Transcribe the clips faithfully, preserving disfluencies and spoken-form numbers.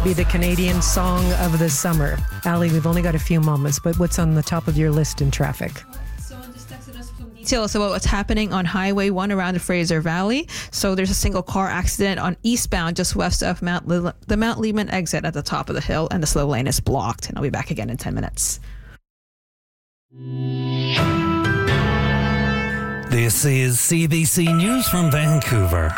be the Canadian song of the summer. Ali, we've only got a few moments, but what's on the top of your list in traffic? Details about what's happening on Highway one around the Fraser Valley. So there's a single car accident on eastbound just west of Mount Le- the Mount Lehman exit at the top of the hill, and the slow lane is blocked. And I'll be back again in ten minutes. This is C B C News from Vancouver.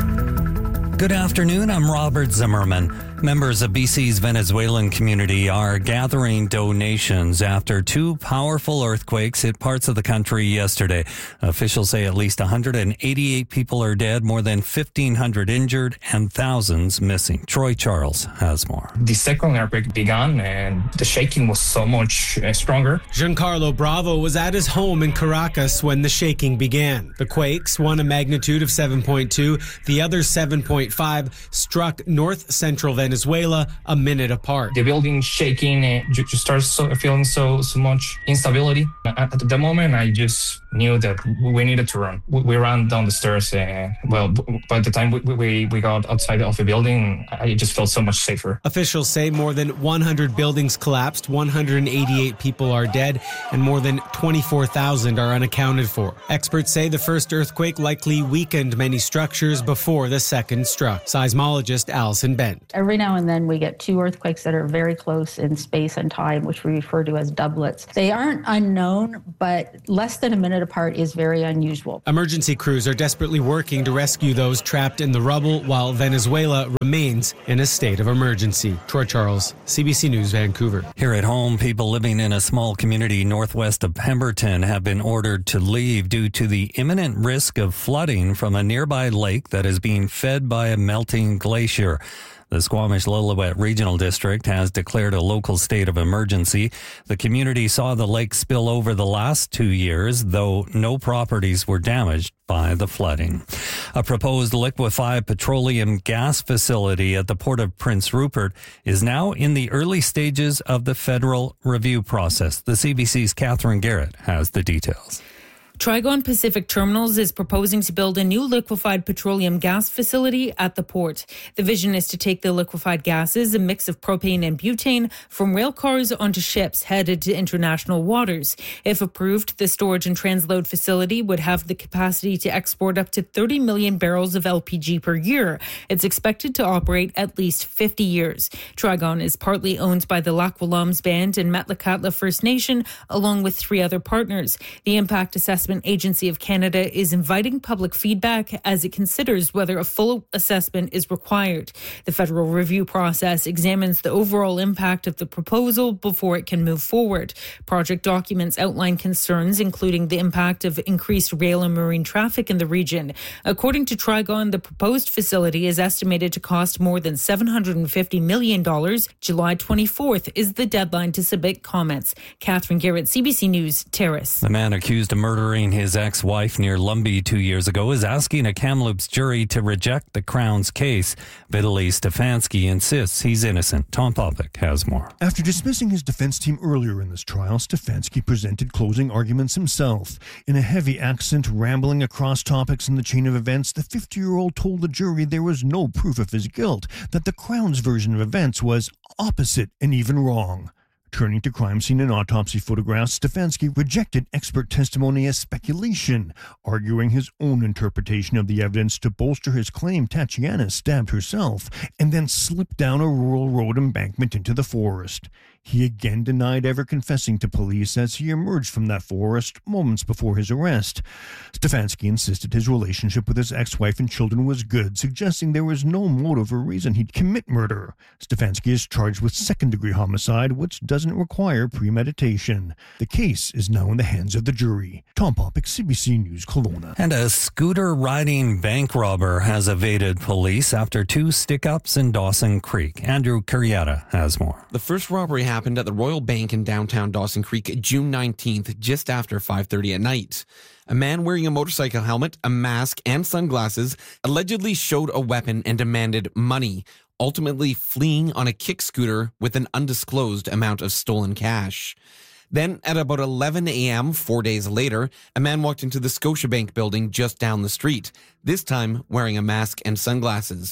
Good afternoon, I'm Robert Zimmerman. Members of B C's Venezuelan community are gathering donations after two powerful earthquakes hit parts of the country yesterday. Officials say at least one hundred eighty-eight people are dead, more than fifteen hundred injured, and thousands missing. Troy Charles has more. The second earthquake began and the shaking was so much uh, stronger. Giancarlo Bravo was at his home in Caracas when the shaking began. The quakes, one a magnitude of seven point two, the other seven point five, struck north-central Venezuela. Venezuela a minute apart. The building shaking, uh, you just start so, feeling so so much instability. At the moment, I just knew that we needed to run. We, we ran down the stairs. Uh, well, by the time we, we we got outside of the building, I just felt so much safer. Officials say more than one hundred buildings collapsed, one hundred eighty-eight people are dead, and more than twenty-four thousand are unaccounted for. Experts say the first earthquake likely weakened many structures before the second struck. Seismologist Alison Bent. Every now and then we get two earthquakes that are very close in space and time, which we refer to as doublets. They aren't unknown, but less than a minute apart is very unusual. Emergency crews are desperately working to rescue those trapped in the rubble while Venezuela remains in a state of emergency. Troy Charles, C B C News, Vancouver. Here at home, people living in a small community northwest of Pemberton have been ordered to leave due to the imminent risk of flooding from a nearby lake that is being fed by a melting glacier. The Squamish-Lillooet Regional District has declared a local state of emergency. The community saw the lake spill over the last two years, though no properties were damaged by the flooding. A proposed liquefied petroleum gas facility at the Port of Prince Rupert is now in the early stages of the federal review process. The C B C's Catherine Garrett has the details. Trigon Pacific Terminals is proposing to build a new liquefied petroleum gas facility at the port. The vision is to take the liquefied gases, a mix of propane and butane, from rail cars onto ships headed to international waters. If approved, the storage and transload facility would have the capacity to export up to thirty million barrels of L P G per year. It's expected to operate at least fifty years. Trigon is partly owned by the Lakwalams Band and Metlakatla First Nation, along with three other partners. The Impact Assessment Agency of Canada is inviting public feedback as it considers whether a full assessment is required. The federal review process examines the overall impact of the proposal before it can move forward. Project documents outline concerns, including the impact of increased rail and marine traffic in the region. According to Trigon, the proposed facility is estimated to cost more than seven hundred fifty million dollars. July twenty-fourth is the deadline to submit comments. Catherine Garrett, C B C News, Terrace. The man accused of murdering his ex-wife near Lumbee two years ago is asking a Kamloops jury to reject the Crown's case. Vitaly Stefanski insists he's innocent. Tom Popick has more. After dismissing his defense team earlier in this trial, Stefanski presented closing arguments himself. In a heavy accent, rambling across topics in the chain of events, the fifty-year-old told the jury there was no proof of his guilt, that the Crown's version of events was opposite and even wrong. Turning to crime scene and autopsy photographs, Stefanski rejected expert testimony as speculation, arguing his own interpretation of the evidence to bolster his claim Tatiana stabbed herself and then slipped down a rural road embankment into the forest. He again denied ever confessing to police as he emerged from that forest moments before his arrest. Stefanski insisted his relationship with his ex-wife and children was good, suggesting there was no motive or reason he'd commit murder. Stefanski is charged with second-degree homicide, which doesn't require premeditation. The case is now in the hands of the jury. Tom Popick, C B C News, Kelowna. And a scooter-riding bank robber has evaded police after two stick-ups in Dawson Creek. Andrew Curietta has more. The first robbery happened at the Royal Bank in downtown Dawson Creek June nineteenth, just after five thirty at night. A man wearing a motorcycle helmet, a mask, and sunglasses allegedly showed a weapon and demanded money, ultimately fleeing on a kick scooter with an undisclosed amount of stolen cash. Then, at about eleven a.m., four days later, a man walked into the Scotiabank building just down the street, this time wearing a mask and sunglasses.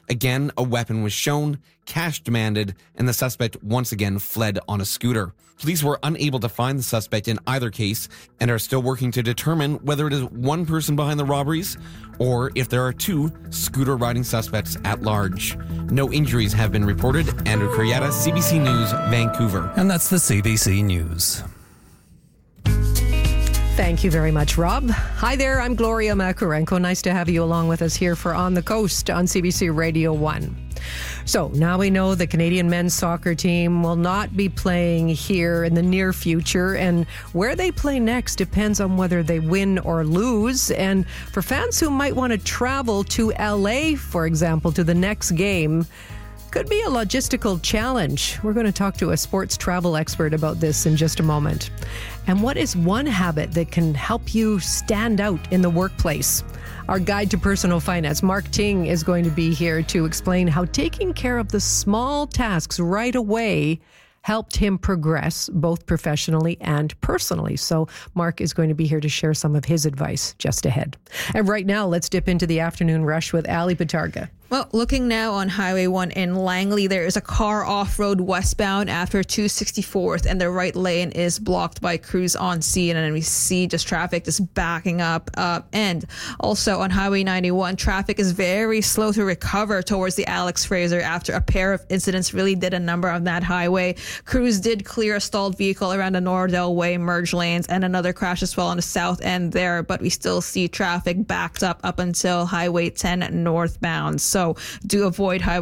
Again, a weapon was shown, cash demanded, and the suspect once again fled on a scooter. Police were unable to find the suspect in either case and are still working to determine whether it is one person behind the robberies or if there are two scooter-riding suspects at large. No injuries have been reported. Andrew Curietta, C B C News, Vancouver. And that's the C B C News. Thank you very much, Rob. Hi there, I'm Gloria Makurenko. Nice to have you along with us here for On the Coast on C B C Radio one. So now we know the Canadian men's soccer team will not be playing here in the near future, and where they play next depends on whether they win or lose. And for fans who might want to travel to L A, for example, to the next game, could be a logistical challenge. We're going to talk to a sports travel expert about this in just a moment. And what is one habit that can help you stand out in the workplace? Our guide to personal finance, Mark Ting, is going to be here to explain how taking care of the small tasks right away helped him progress both professionally and personally. So Mark is going to be here to share some of his advice just ahead. And right now, let's dip into the afternoon rush with Ali Patarga. Well, looking now on Highway one in Langley, there is a car off-road westbound after two sixty-fourth, and the right lane is blocked by crews on scene, and then we see just traffic just backing up. Uh, and also on Highway ninety-one, traffic is very slow to recover towards the Alex Fraser after a pair of incidents really did a number on that highway. Crews did clear a stalled vehicle around the Nordell Way merge lanes and another crash as well on the south end there, but we still see traffic backed up up until Highway ten northbound. So So do avoid Highway